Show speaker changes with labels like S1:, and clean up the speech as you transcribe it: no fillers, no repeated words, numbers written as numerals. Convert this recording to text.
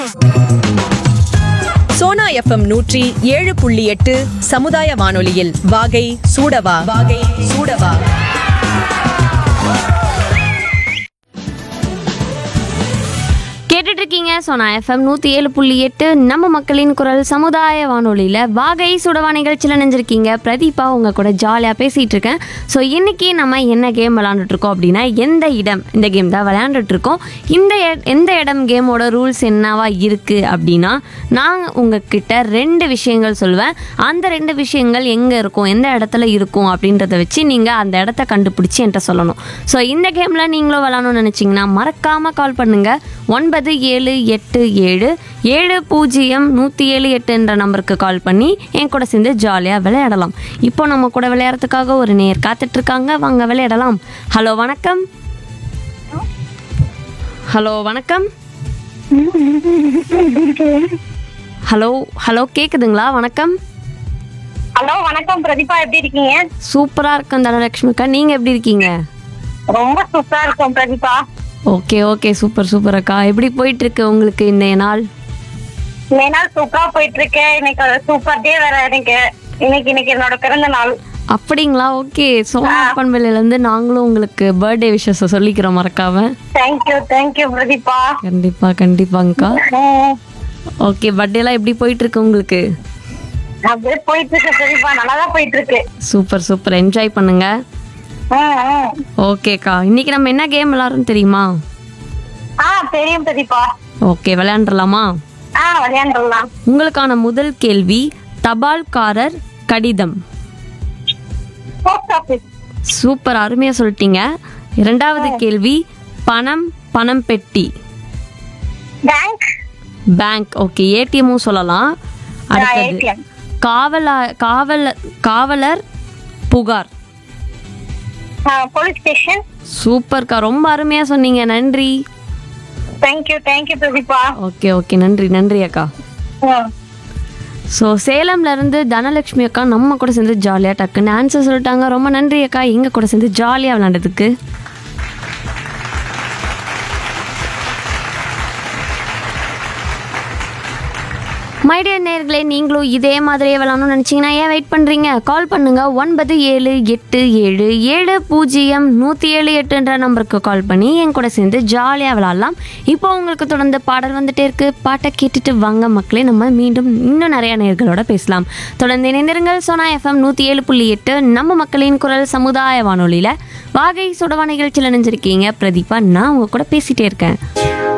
S1: Sona FM 107.8 சமுதாய வானொலியில் வாகை சூடவா
S2: கேட்டுட்டு இருக்கீங்க சோனா எஃப்எம் 107.8 நம்ம மக்களின் குரல் சமுதாய வானொலியில் வாகை சுடவா நிகழ்ச்சியில் நினைஞ்சிருக்கீங்க. பிரதீபா உங்கள் கூட ஜாலியாக பேசிகிட்டு இருக்கேன். ஸோ இன்றைக்கி நம்ம என்ன கேம் விளாண்டுட்ருக்கோம் அப்படின்னா எந்த இடம் இந்த கேம் தான் விளையாண்டுட்ருக்கோம். எந்த இடம் கேமோட ரூல்ஸ் என்னவா இருக்குது அப்படின்னா நான் உங்ககிட்ட 2 விஷயங்கள் சொல்லுவேன். அந்த 2 விஷயங்கள் எங்கே இருக்கும், எந்த இடத்துல இருக்கும் அப்படின்றத வச்சு நீங்கள் அந்த இடத்த கண்டுபிடிச்சி என்கிட்ட சொல்லணும். ஸோ இந்த கேமில் நீங்களும் விளாடணும்னு நினச்சிங்கன்னா மறக்காமல் கால் பண்ணுங்கள். 9787070178 என்ற நம்பருக்கு கால் பண்ணி என் கூட சேர்ந்து ஜாலியாக விளையாடலாம். இப்போ நம்ம கூட விளையாடுறதுக்காக ஒரு நேர் காத்துட்ருக்காங்க. வாங்க விளையாடலாம். ஹலோ வணக்கம். ஹலோ கேக்குதுங்களா? வணக்கம்.
S3: ஹலோ வணக்கம் பிரதீபா, எப்படி இருக்கீங்க?
S2: சூப்பரா இருக்கும் தனலட்சுமிக்கா, நீங்க எப்படி இருக்கீங்க?
S3: ரொம்ப சூப்பரா இருக்கும் பிரதீபா.
S2: ஓகே சூப்பர் அக்கா. எப்படி போயிட்டு இருக்கு உங்களுக்கு இந்த நாள்?
S3: இந்த நாள் சூப்பரா போயிட்டு இருக்கு. இன்னைக்கு சூப்பர் டே வேற. இன்னைக்கு என்னோட பிறந்த நாள்.
S2: அப்படிங்களா? ஓகே. சோனா பண்பலையில இருந்து நாங்களும் உங்களுக்கு பர்த்டே விஷஸ் சொல்லிக்கிறோம் மறக்காம.
S3: தேங்க்யூ பிரதீபா.
S2: கண்டிப்பாங்கக்கா. ஓகே, பர்த்டே எல்லாம் எப்படி போயிட்டு இருக்கு உங்களுக்கு?
S3: அப்படியே போயிட்டு இருக்கு பிரதீபா, நல்லாதான் போயிட்டு இருக்கு.
S2: சூப்பர் என்ஜாய் பண்ணுங்க. ஓகேக்கா, இன்னைக்கு நம்ம என்ன கேம் விளையாடுறோம் தெரியுமா?
S3: தெரியும் பிரதீபா.
S2: ஓகே, விளையாண்டுலாமா?
S3: விளையாண்டுலாம்.
S2: உங்களுக்கான முதல் கேள்வி தபால்காரர் கடிதம்.
S3: Post office.
S2: சூப்பர், அருமையா சொல்லிட்டீங்க. இரண்டாவது கேள்வி பணம் பெட்டி. பேங்க். ஓகே, ஏடிஎம்மும் சொல்லலாம். அடுத்தது காவலர் புகார்.
S3: Police station.
S2: சூப்பர்க்கா, ரொம்ப அருமையா சொன்னீங்க. நன்றி.
S3: தேங்க்யூ பிரதீபா.
S2: ஓகே நன்றி அக்கா. ஸோ சேலம்ல இருந்து தனலட்சுமி அக்கா நம்ம கூட சேர்ந்து ஜாலியாக டக்குன்னு ஆன்சர் சொல்லிட்டாங்க. ரொம்ப நன்றி அக்கா, எங்கள் கூட சேர்ந்து ஜாலியாக விளாண்டதுக்கு. மைடியர் நேயர்களே, நீங்களும் இதே மாதிரியே விளாடணும்னு நினச்சிங்கன்னா ஏன் வெயிட் பண்ணுறீங்க? கால் பண்ணுங்கள். 9787070178 என்ற நம்பருக்கு கால் பண்ணி என் கூட சேர்ந்து ஜாலியாக விளாட்லாம். இப்போ உங்களுக்கு தொடர்ந்து பாடல் வந்துட்டே இருக்குது. பாட்டை கேட்டுட்டு வாங்க மக்களே, நம்ம மீண்டும் இன்னும் நிறையா நேயர்களோட பேசலாம். தொடர்ந்து இணைந்திருங்கள். சோனா எஃப்எம் 107.8 நம்ம மக்களின் குரல் சமுதாய வானொலியில் வாகை சுடவா நிகழ்ச்சியில் நினைஞ்சிருக்கீங்க. பிரதீபா நான் உங்கள் கூட பேசிகிட்டே இருக்கேன்.